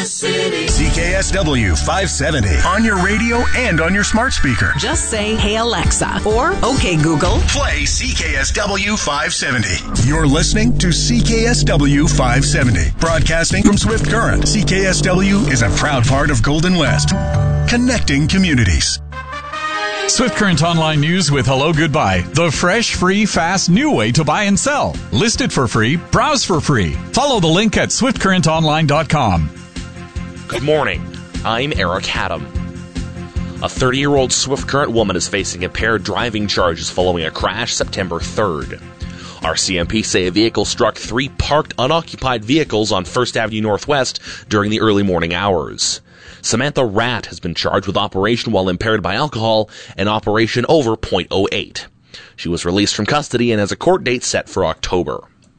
City. CKSW 570 on your radio and on your smart speaker. Just say, "Hey Alexa," or "Okay Google." Play CKSW 570. You're listening to CKSW 570. Broadcasting from Swift Current. CKSW is a proud part of Golden West. Connecting communities. Swift Current Online News with Hello Goodbye. The fresh, free, fast, new way to buy and sell. List it for free. Browse for free. Follow the link at swiftcurrentonline.com. Good morning. I'm Eric Haddam. A 30-year-old Swift Current woman is facing impaired driving charges following a crash September 3rd. RCMP say a vehicle struck 3 parked unoccupied vehicles on 1st Avenue Northwest during the early morning hours. Samantha Ratt has been charged with operation while impaired by alcohol and operation over .08. She was released from custody and has a court date set for October.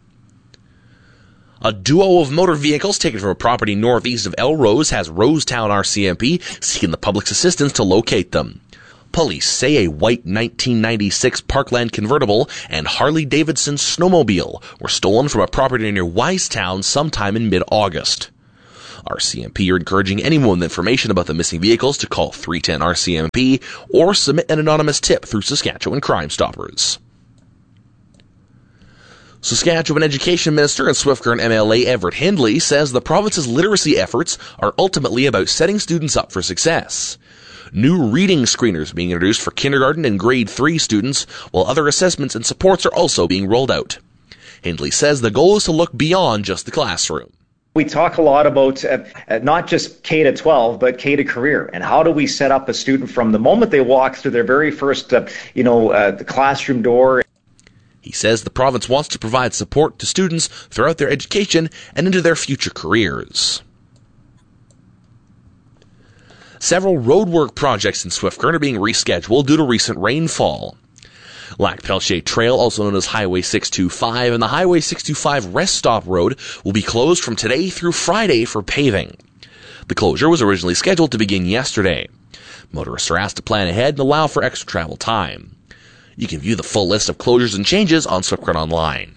A duo of motor vehicles taken from a property northeast of Elrose has Rosetown RCMP seeking the public's assistance to locate them. Police say a white 1996 Parkland convertible and Harley-Davidson snowmobile were stolen from a property near Wisetown sometime in mid-August. RCMP are encouraging anyone with information about the missing vehicles to call 310-RCMP or submit an anonymous tip through Saskatchewan Crime Stoppers. Saskatchewan Education Minister and Swift Current MLA Everett Hindley says the province's literacy efforts are ultimately about setting students up for success. New reading screeners being introduced for kindergarten and grade 3 students, while other assessments and supports are also being rolled out. Hindley says the goal is to look beyond just the classroom. We talk a lot about not just K to 12, but K to career, and how do we set up a student from the moment they walk through their very first, the classroom door. He says the province wants to provide support to students throughout their education and into their future careers. Several roadwork projects in Swift Current are being rescheduled due to recent rainfall. Lac-Peltier Trail, also known as Highway 625, and the Highway 625 Rest Stop Road will be closed from today through Friday for paving. The closure was originally scheduled to begin yesterday. Motorists are asked to plan ahead and allow for extra travel time. You can view the full list of closures and changes on Swift Current Online.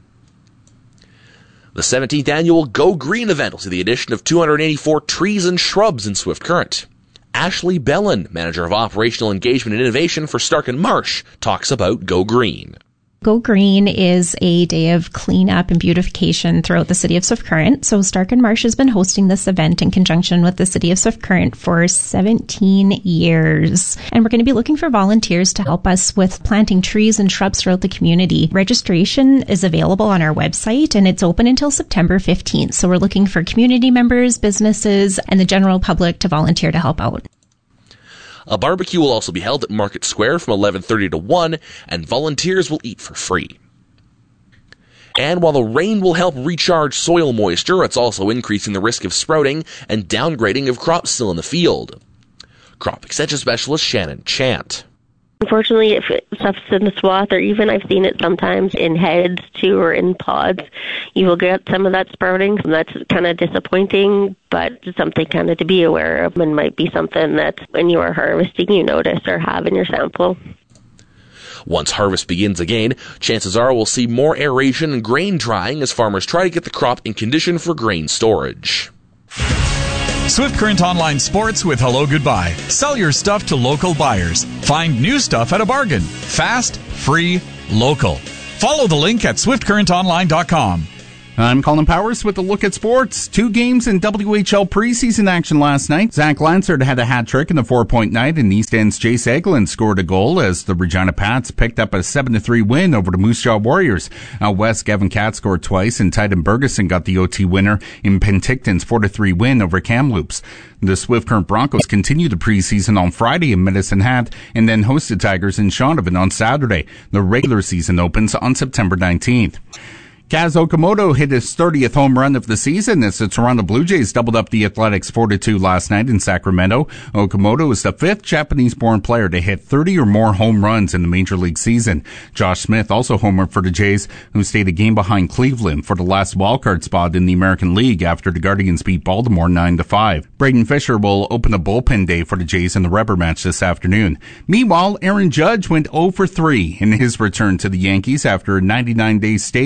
The 17th annual Go Green event will see the addition of 284 trees and shrubs in Swift Current. Ashley Bellin, Manager of Operational Engagement and Innovation for Stark and Marsh, talks about Go Green. Go Green is a day of cleanup and beautification throughout the city of Swift Current. So Stark and Marsh has been hosting this event in conjunction with the city of Swift Current for 17 years. And we're going to be looking for volunteers to help us with planting trees and shrubs throughout the community. Registration is available on our website and it's open until September 15th. So we're looking for community members, businesses, and the general public to volunteer to help out. A barbecue will also be held at Market Square from 11:30 to 1, and volunteers will eat for free. And while the rain will help recharge soil moisture, it's also increasing the risk of sprouting and downgrading of crops still in the field. Crop Extension Specialist Shannon Chant. Unfortunately, if stuff's in the swath, or even I've seen it sometimes in heads too, or in pods, you will get some of that sprouting. That's kind of disappointing, but something kind of to be aware of, and might be something that when you are harvesting you notice or have in your sample. Once harvest begins again, chances are we'll see more aeration and grain drying as farmers try to get the crop in condition for grain storage. Swift Current Online Sports with Hello Goodbye. Sell your stuff to local buyers. Find new stuff at a bargain. Fast, free, local. Follow the link at swiftcurrentonline.com. I'm Colin Powers with a look at sports. 2 games in WHL preseason action last night. Zach Lansard had a hat trick in the 4-point night, and East End's Jace Eglin scored a goal as the Regina Pats picked up a 7-3 win over the Moose Jaw Warriors. Out west, Gavin Katz scored twice, and Titan Bergeson got the OT winner in Penticton's 4-3 win over Kamloops. The Swift Current Broncos continue the preseason on Friday in Medicine Hat and then host the Tigers in Shaunavon on Saturday. The regular season opens on September 19th. Kaz Okamoto hit his 30th home run of the season as the Toronto Blue Jays doubled up the Athletics 4-2 last night in Sacramento. Okamoto is the 5th Japanese-born player to hit 30 or more home runs in the Major League season. Josh Smith also homered for the Jays, who stayed a game behind Cleveland for the last wildcard spot in the American League after the Guardians beat Baltimore 9-5. Braden Fisher will open a bullpen day for the Jays in the rubber match this afternoon. Meanwhile, Aaron Judge went 0 for 3 in his return to the Yankees after a 99-day stay on the injury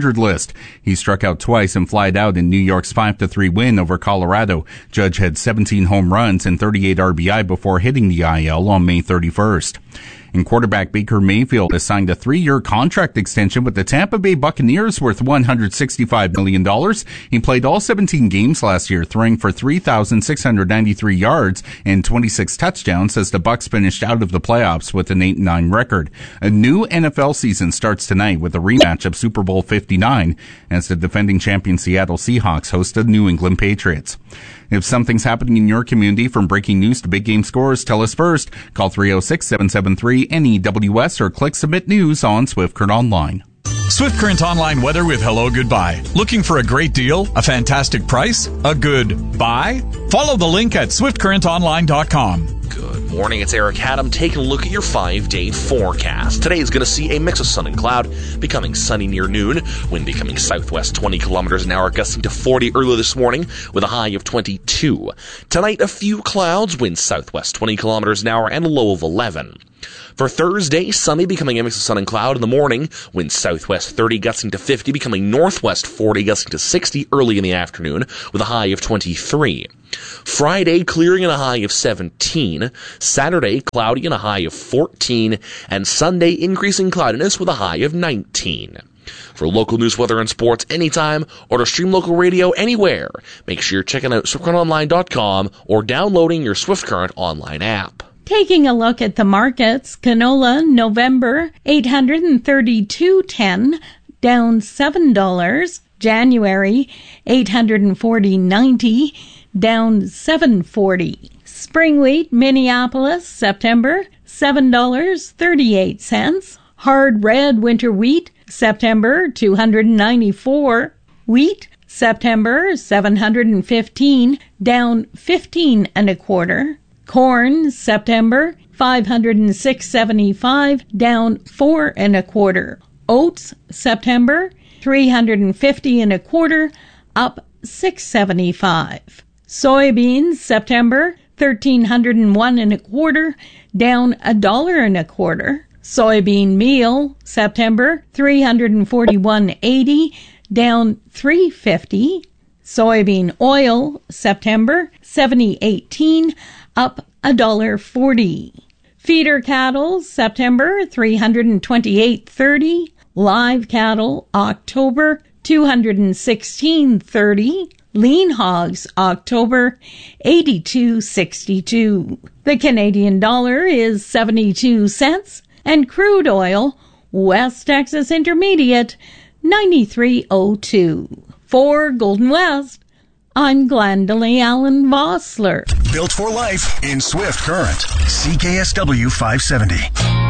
500 list. He struck out twice and flied out in New York's 5-3 win over Colorado. Judge had 17 home runs and 38 RBI before hitting the IL on May 31st. And quarterback Baker Mayfield has signed a 3-year contract extension with the Tampa Bay Buccaneers worth $165 million. He played all 17 games last year, throwing for 3,693 yards and 26 touchdowns as the Bucs finished out of the playoffs with an 8-9 record. A new NFL season starts tonight with a rematch of Super Bowl 59 as the defending champion Seattle Seahawks host the New England Patriots. If something's happening in your community, from breaking news to big game scores, tell us first. Call 306-773-NEWS or click Submit News on Swift Current Online. Swift Current Online weather with Hello Goodbye. Looking for a great deal, a fantastic price, a good buy? Follow the link at swiftcurrentonline.com. Good morning, it's Eric Haddam taking a look at your 5-day forecast. Today is going to see a mix of sun and cloud, becoming sunny near noon, wind becoming southwest 20 kilometers an hour, gusting to 40 early this morning with a high of 22. Tonight, a few clouds, wind southwest 20 kilometers an hour and a low of 11. For Thursday, sunny, becoming a mix of sun and cloud in the morning, wind southwest 30 gusting to 50, becoming northwest 40 gusting to 60 early in the afternoon with a high of 23. Friday, clearing and a high of 17. Saturday, cloudy and a high of 14. And Sunday, increasing cloudiness with a high of 19. For local news, weather, and sports anytime, or to stream local radio anywhere, make sure you're checking out SwiftCurrentOnline.com or downloading your Swift Current Online app. Taking a look at the markets, canola, November, $832.10, down $7. January, $840.90, down $7.40. Spring wheat, Minneapolis, September, $7.38. Hard red winter wheat, September, $294. Wheat, September, $715, down $15 1/4. Corn, September, $506.75, down $4 1/4. Oats, September, $350 1/4, up $6.75. Soybeans, September, $1,301 1/4, down $1 1/4. Soybean meal, September, $341.80, down $3.50. Soybean oil, September, $70.18, up $1.40. Feeder cattle, September, $328.30. Live cattle, October, $216.30. Lean hogs, October, $82.62. The Canadian dollar is 72 cents, and crude oil, West Texas Intermediate, 93.02. For Golden West, I'm Glendalee Allen Vossler. Built for life in Swift Current. CKSW 570.